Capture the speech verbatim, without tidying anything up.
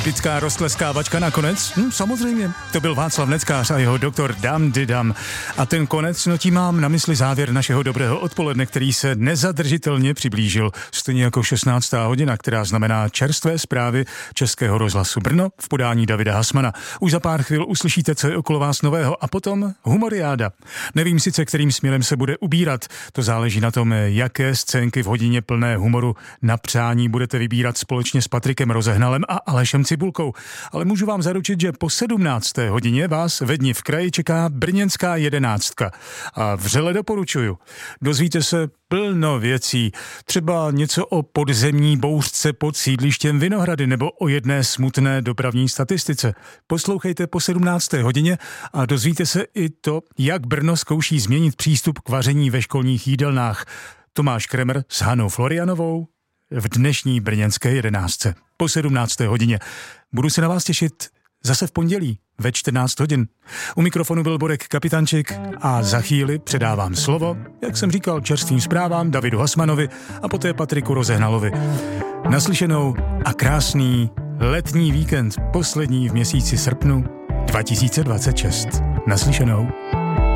Typická roztleskávačka nakonec? Hm, samozřejmě, to byl Václav Neckář a jeho doktor Dam di Dam. A ten konec, no tím mám na mysli závěr našeho dobrého odpoledne, který se nezadržitelně přiblížil. Stejně jako šestnáctá hodina, která znamená čerstvé zprávy Českého rozhlasu Brno v podání Davida Hasmana. Už za pár chvil uslyšíte, co je okolo vás nového a potom humoriáda. Nevím sice, kterým směrem se bude ubírat. To záleží na tom, jaké scénky v hodině plné humoru na přání budete vybírat společně s Patrikem Rozehnalem a Alešem Cibulkou. Ale můžu vám zaručit, že po sedmnácté hodině vás ve Dni v kraji čeká brněnská jedenáctka. A vřele doporučuju. Dozvíte se plno věcí. Třeba něco o podzemní bouřce pod sídlištěm Vinohrady nebo o jedné smutné dopravní statistice. Poslouchejte po sedmnácté hodině a dozvíte se i to, jak Brno zkouší změnit přístup k vaření ve školních jídelnách. Tomáš Kremer s Hanou Florianovou v dnešní brněnské jedenáctce. Po sedmnácté hodině. Budu se na vás těšit zase v pondělí ve čtrnáct hodin. U mikrofonu byl Borek Kapitančik a za chvíli předávám slovo, jak jsem říkal, čerstvým zprávám Davidu Hasmanovi a poté Patriku Rozehnalovi. Naslyšenou a krásný letní víkend, poslední v měsíci srpnu dva tisíce dvacet šest. Naslyšenou.